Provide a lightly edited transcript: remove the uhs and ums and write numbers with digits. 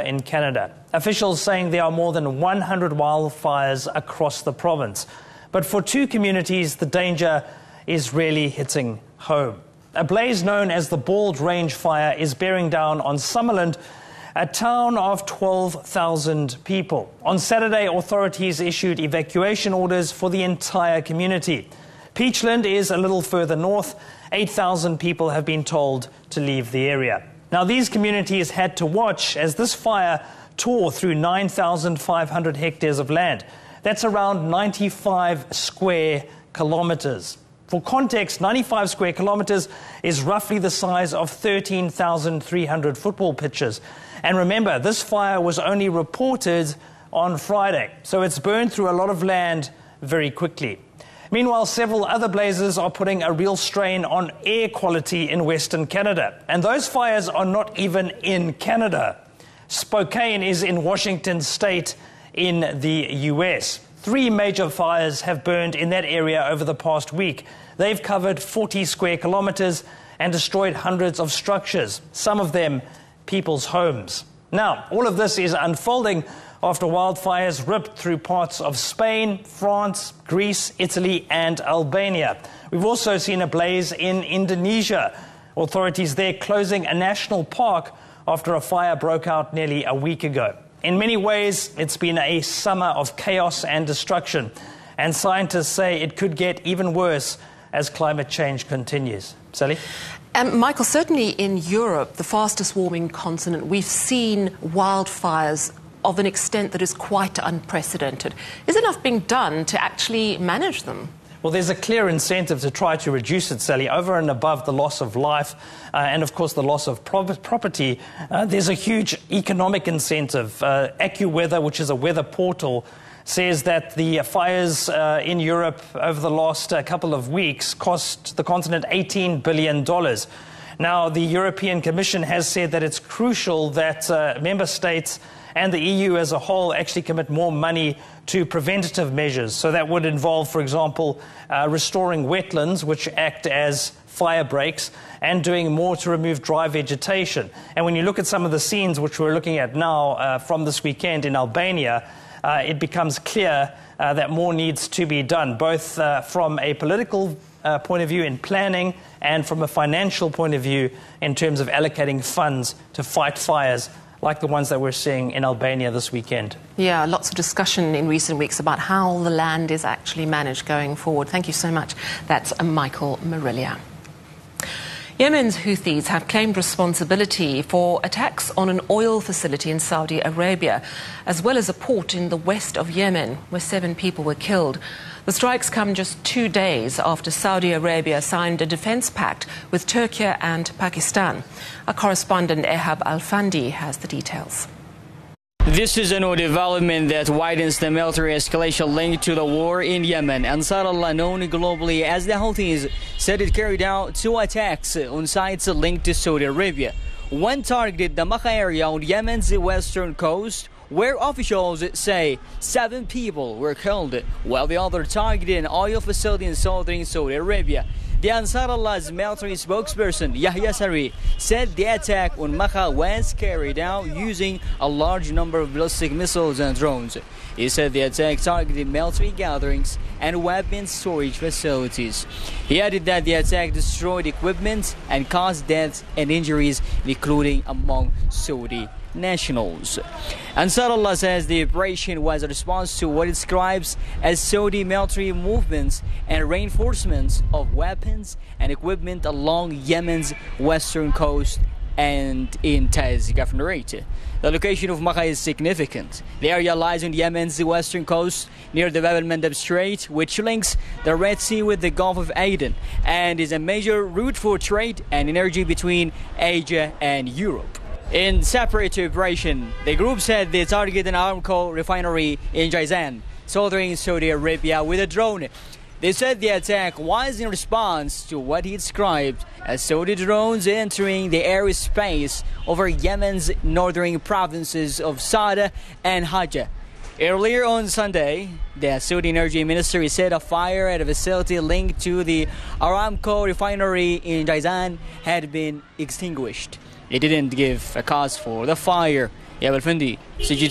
in Canada. Officials saying there are more than 100 wildfires across the province. But for two communities, the danger is really hitting home. A blaze known as the Bald Range Fire is bearing down on Summerland, a town of 12,000 people. On Saturday, authorities issued evacuation orders for the entire community. Peachland is a little further north. 8,000 people have been told to leave the area. Now, these communities had to watch as this fire tore through 9,500 hectares of land. That's around 95 square kilometers. For context, 95 square kilometers is roughly the size of 13,300 football pitches. And remember, this fire was only reported on Friday, so it's burned through a lot of land very quickly. Meanwhile, several other blazes are putting a real strain on air quality in Western Canada. And those fires are not even in Canada. Spokane is in Washington state in the US. 3 major fires have burned in that area over the past week. They've covered 40 square kilometers and destroyed hundreds of structures, some of them people's homes. Now, all of this is unfolding after wildfires ripped through parts of Spain, France, Greece, Italy and Albania. We've also seen a blaze in Indonesia. Authorities there closing a national park after a fire broke out nearly a week ago. In many ways, it's been a summer of chaos and destruction, and scientists say it could get even worse as climate change continues. Sally? Michael, certainly in Europe, the fastest warming continent, we've seen wildfires of an extent that is quite unprecedented. Is enough being done to actually manage them? Well, there's a clear incentive to try to reduce it, Sally, over and above the loss of life and, of course, the loss of property. There's a huge economic incentive. AccuWeather, which is a weather portal, says that the fires in Europe over the last couple of weeks cost the continent $18 billion. Now, the European Commission has said that it's crucial that member states and the EU as a whole actually commit more money to preventative measures. So that would involve, for example, restoring wetlands, which act as fire breaks, and doing more to remove dry vegetation. And when you look at some of the scenes which we're looking at now from this weekend in Albania, it becomes clear that more needs to be done, both from a political point of view in planning and from a financial point of view in terms of allocating funds to fight fires like the ones that we're seeing in Albania this weekend. Yeah, lots of discussion in recent weeks about how the land is actually managed going forward. Thank you so much. That's Michael Marilia. Yemen's Houthis have claimed responsibility for attacks on an oil facility in Saudi Arabia, as well as a port in the west of Yemen, where 7 people were killed. The strikes come just 2 days after Saudi Arabia signed a defense pact with Turkey and Pakistan. Our correspondent Ehab Al-Fandi has the details. This is a new development that widens the military escalation linked to the war in Yemen. Ansar Allah, known globally as the Houthis, said it carried out 2 attacks on sites linked to Saudi Arabia. One targeted the Makha area on Yemen's western coast, where officials say 7 people were killed, while the other targeted an oil facility in southern Saudi Arabia. The Ansar Allah's military spokesperson, Yahya Sari, said the attack on Makha was carried out using a large number of ballistic missiles and drones. He said the attack targeted military gatherings and weapons storage facilities. He added that the attack destroyed equipment and caused deaths and injuries, including among Saudi nationals. Ansar Allah says the operation was a response to what it describes as Saudi military movements and reinforcements of weapons and equipment along Yemen's western coast and in Taiz Governorate. The location of Makha is significant. The area lies on Yemen's western coast near the Bab el-Mandeb Strait, which links the Red Sea with the Gulf of Aden and is a major route for trade and energy between Asia and Europe. In separate operation, the group said they targeted an Aramco refinery in Jizan, southern Saudi Arabia, with a drone. They said the attack was in response to what he described as Saudi drones entering the airspace over Yemen's northern provinces of Sada and Hajj. Earlier on Sunday, the Saudi Energy Ministry said a fire at a facility linked to the Aramco refinery in Jizan had been extinguished. It didn't give a cause for the fire. يا بالفندي سجل